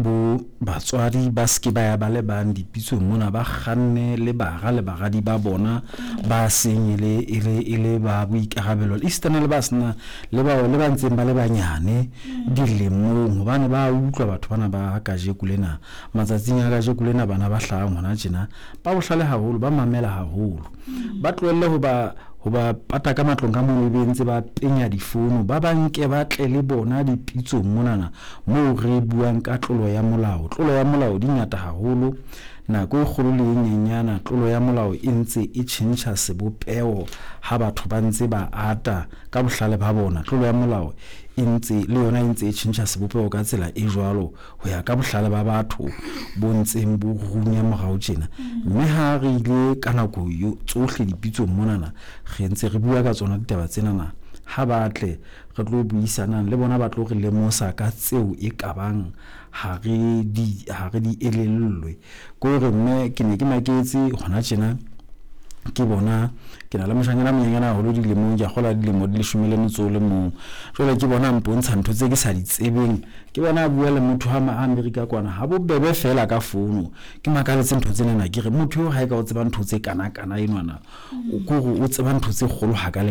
bo batswadi ba ske ba ya ba le bang dipitsong mona ba kganne le bagadi ba bona ba senyele ile ba boikarabelo istana le ba sna le ba ntseng ba le banyane dilemong hobane ba utlwa batho bana ba ka je kulena matsatsing a ka je kulena bana ba hlahang hona tjena ba bohlale haholo ba mamela haholo ba tlohelle ho ba pata ka matlong ka moo be ntse ba penya difono ba banke ba tle le bona dipitsong monana moo re buang ka tlolo ya molao di ngata haholo nako e kgolo le nyenyana tlolo ya molao e ntse e tjhentjha sebopeo ha batho ba ntse ba ata ka bohlale ba bona tlolo ya molao le yona e ntse e tjhentjha sebopeo ka tsela e jwalo ho ya ka bohlale ba batho bo ntseng bo runya morao tjena mme ha re ile ka nako yo tsohle dipitsong monana re ntse re bua ka tsona ditaba tsenana ha batle re tlo buisana le bona ba tlo re lemosa ka tseo e kabang ha re di elellwe go re mme ke ne ke maketse hona tjena ke bona ke na le moshanyana monyanyana ho lo dilemong ja gola dilemo di 10 le mo jole ke bona mpontsha ntho tse ke sa di tsebeng ke bona bua le motho ha America kwana ha bo bebe fela ka fono ke makaletse ntho tsena na ke re motho yo ha e ka o tseba ntho tse kana enwana o go o tseba ntho tse kgolo ha ka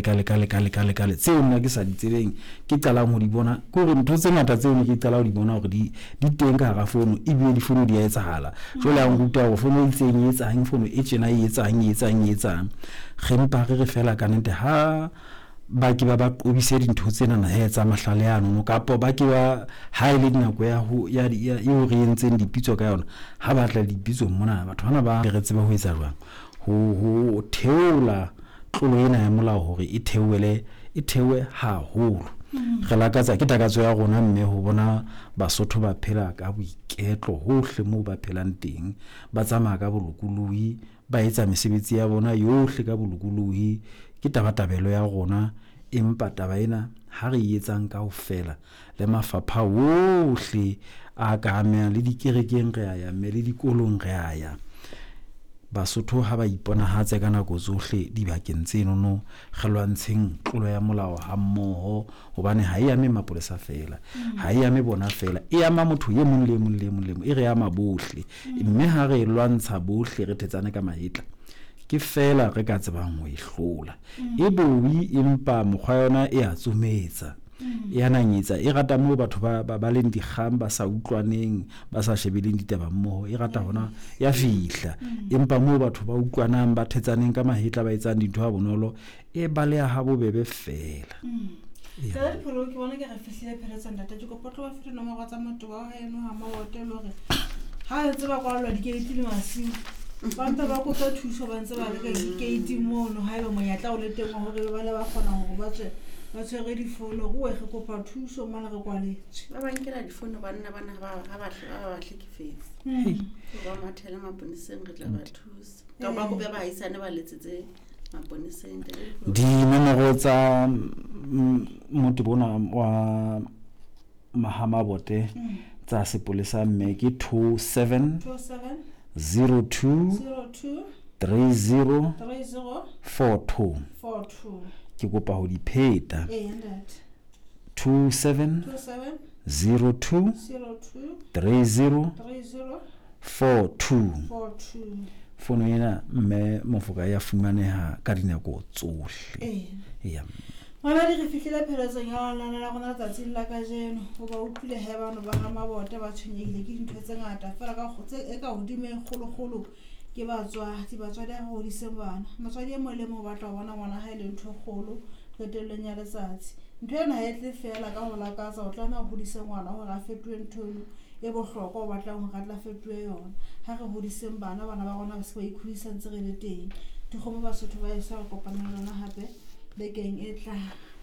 le tseo nna ke sa di tsebeng ke qalang ho di bona go re ntho tse ngata tseo ke qala ho di bona hore di teng ka ga fono e bile di fono di a etsahala jole a nguta go fono e tseng etsang fono e tjena e etsang gempa re fela ka nete ha ba ke ba qobise dintho tsena na etsa mahlale ya no kapo ba ke ba ha ile dinako ya re entseng dipitso ka yona ha ba tla dipitso mona batho bana ba re tseba ho etsa jwang ho theola tlolo ena ya molao hore e thewe haholo re lakatsa ke takatso ya rona mme ho bona Basotho ba phela ka boiketlo hohle moo ba phelang teng ba tsamaya ka bolokolohi ba etsa mesebetsi ya bona yohle ka bolokolohi ke tabatabelo ya rona empa taba ena ha re etsang kaofela le mafapha wohle a ka amea le dikerekeng re aya mme le dikolong re aya Basotho ha ba ipona hatse ka nako tsohle dibakeng tseno no re lwantsheng tlolo ya molao ha mmoho hobane ha e ame mapolesa fela ha e ame bona fela e ama motho ye mong le mong e re ama bohle mme ha re lwantsha bohle re thetsane ka mahetla ke fela re ka tsebang ho ihlola e boi empa mokgwa yona e a tsumetsa e ananyetsa e rata mo batho ba leng dikgang ba sa utlwaneng ba sa shebeleng ditaba mmoho e rata hona ya fihla empa mo batho ba utlwanang ba thetsaneng ka mahetla ba etsang dintho ha bonolo e baleha ha bobebe fela Tsela pholo ke bona ke re fihlile pheletsa ndata ke kopotlo wa fete nomoro tsa motho wa heno ha mawotelo re ha ntse ba kwalwa dikeiti le masiu ba ntse ba kotla thuso ba ntse ba le ka dikeiti mono ha eba monyatla o le teng hore ba le ba kgona hore ba tshwere difono go re kopa thuso mana re kwaletse ba bankela difono bana ha ba hlekefetse ba mathela maponeseng re tla ba thusa ka ba go be ba isane ba letsetse maponeseng di nomoro tsa motho bona wa Mahamabote tsa sepolesa mme ke 27 02 30 42 ke kopa ho di pheta 27 02 30 42 fono ena mme mofoka ya fumaneha ka dinako tsohle Mala di re fihlile pheletsong ya lona la rona tsatsing la kajeno ho ba utlwile he bana ba Hamabote ba tshwenyehile ke dintho tse ngata fela ka khotse e ka hodime kgolokgolo ke batswadi a hodiseng bana motswadi e mole mo batla bona ngwana ha ile ntho kgolo qetellong ya letsatsi ntho ena ha e tle fela ka ho lakatsa o tlana ho hodisa ngwana hore a fetwe nthono e bohlokwa o batla ho ratla fetwe yona ha re hodiseng bana ba rona ba se ba ikhudisa ntse re le teng dikgomo Basotho ba isa go kopana le lona hape bekeng e tla